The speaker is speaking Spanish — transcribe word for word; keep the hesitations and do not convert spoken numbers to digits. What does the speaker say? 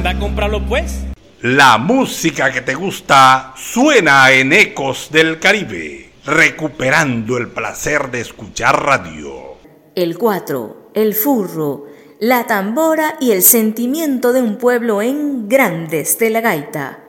Anda a comprarlo pues. La música que te gusta suena en Ecos del Caribe, recuperando el placer de escuchar radio. El cuatro, el furro, la tambora y el sentimiento de un pueblo en Grandes de la Gaita.